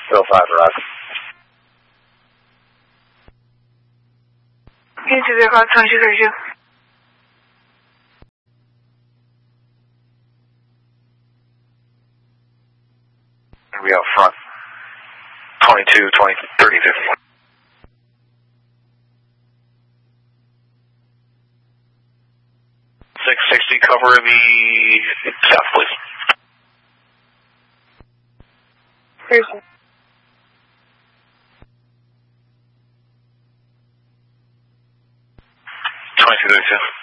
Bill 5, Roger. Into vehicle, 2232. Gonna be out front. 22, 20, 30, 50. 660, cover the south, please. Thursday. 2232.